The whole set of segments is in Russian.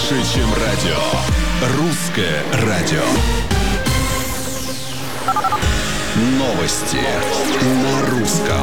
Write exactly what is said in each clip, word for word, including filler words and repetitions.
Больше, чем радио. Русское радио. Новости на русском.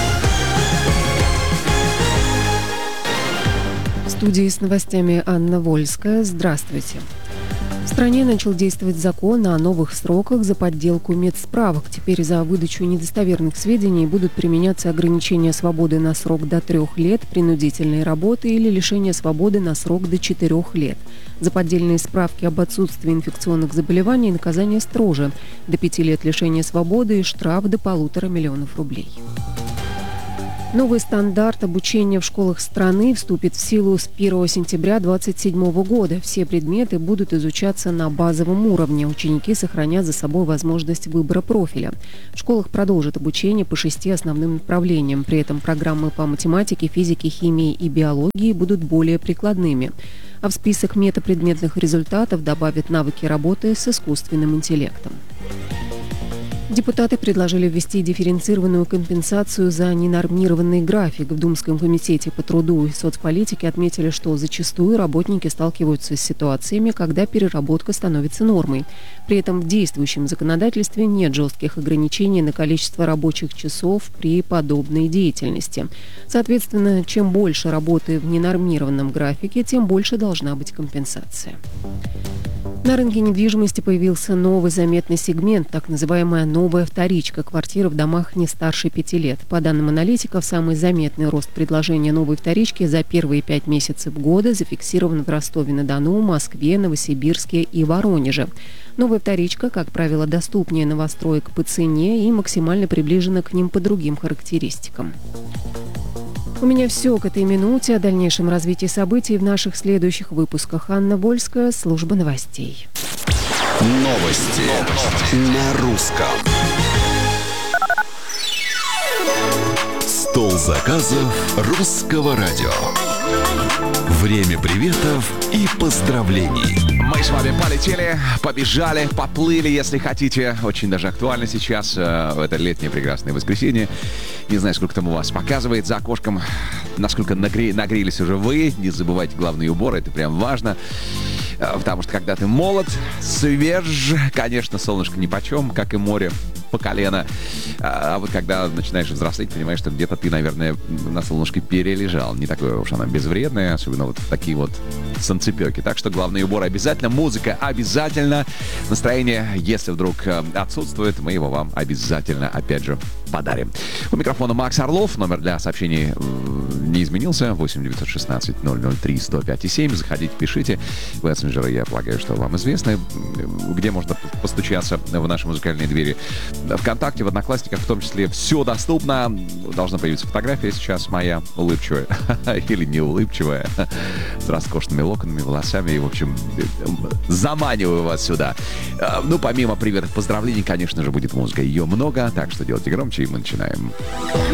В студии с новостями Анна Вольская. Здравствуйте. В стране начал действовать закон о новых сроках за подделку медсправок. Теперь за выдачу недостоверных сведений будут применяться ограничения свободы на срок до трех лет, принудительной работы или лишение свободы на срок до четырех лет. За поддельные справки об отсутствии инфекционных заболеваний наказание строже – до пяти лет лишения свободы и штраф до полутора миллионов рублей. Новый стандарт обучения в школах страны вступит в силу с первого сентября две тысячи двадцать седьмого года. Все предметы будут изучаться на базовом уровне. Ученики сохранят за собой возможность выбора профиля. В школах продолжат обучение по шести основным направлениям. При этом программы по математике, физике, химии и биологии будут более прикладными. А в список метапредметных результатов добавят навыки работы с искусственным интеллектом. Депутаты предложили ввести дифференцированную компенсацию за ненормированный график. В Думском комитете по труду и соцполитике отметили, что зачастую работники сталкиваются с ситуациями, когда переработка становится нормой. При этом в действующем законодательстве нет жестких ограничений на количество рабочих часов при подобной деятельности. Соответственно, чем больше работы в ненормированном графике, тем больше должна быть компенсация. На рынке недвижимости появился новый заметный сегмент, так называемая новая вторичка, квартиры в домах не старше пяти лет. По данным аналитиков, самый заметный рост предложения новой вторички за первые пять месяцев года зафиксирован в Ростове-на-Дону, Москве, Новосибирске и Воронеже. Новая вторичка, как правило, доступнее новостроек по цене и максимально приближена к ним по другим характеристикам. У меня все к этой минуте. О дальнейшем развитии событий в наших следующих выпусках. Анна Вольская, служба новостей. Новости, Новости. На русском. Стол заказов русского радио. Время приветов и поздравлений. Мы с вами полетели, побежали, поплыли, если хотите. Очень даже актуально сейчас, в это летнее прекрасное воскресенье. Не знаю, сколько там у вас показывает за окошком, насколько нагре... нагрелись уже вы. Не забывайте главный убор, это прям важно. Потому что когда ты молод, свеж, конечно, солнышко нипочем, как и море по колено. А вот когда начинаешь взрослеть, понимаешь, что где-то ты, наверное, на солнышке перележал. Не такое уж оно безвредное, особенно вот такие вот санцепёки. Так что главный убор обязательно, музыка обязательно. Настроение, если вдруг отсутствует, мы его вам обязательно, опять же, подарим. У микрофона Макс Орлов. Номер для сообщений не изменился. восемь девятьсот шестнадцать ноль ноль три сто пять семь. Заходите, пишите. Мессенджеры, я полагаю, что вам известны. Где можно постучаться в наши музыкальные двери. ВКонтакте, в Одноклассниках, в том числе, все доступно. Должна появиться фотография сейчас моя, улыбчивая. Или не улыбчивая. С роскошными локонами, волосами. И, в общем, заманиваю вас сюда. Ну, помимо приветов, поздравлений, конечно же, будет музыка. Ее много, так что делайте громче, и мы начинаем.